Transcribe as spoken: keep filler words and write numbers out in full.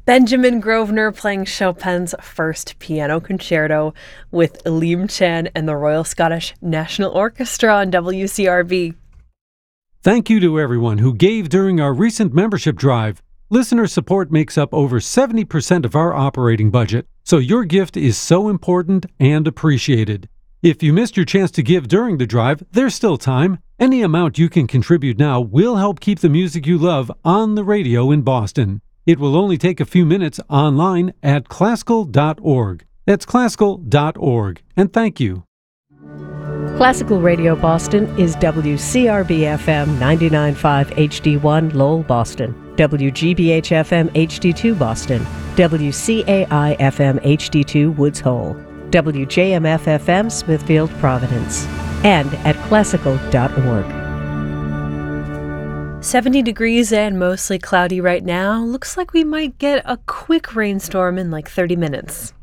Benjamin Grosvenor playing Chopin's First Piano Concerto with Aleem Chan and the Royal Scottish National Orchestra on W C R B. Thank you to everyone who gave during our recent membership drive. Listener support makes up over seventy percent of our operating budget, so your gift is so important and appreciated. If you missed your chance to give during the drive, there's still time. Any amount you can contribute now will help keep the music you love on the radio in Boston. It will only take a few minutes online at classical dot org. That's classical dot org. And thank you. Classical Radio Boston is W C R B F M ninety-nine point five H D one Lowell, Boston, W G B H F M H D two Boston, W C A I F M H D two Woods Hole, W J M F F M Smithfield, Providence, and at classical dot org. seventy degrees and mostly cloudy right now. Looks like we might get a quick rainstorm in like thirty minutes.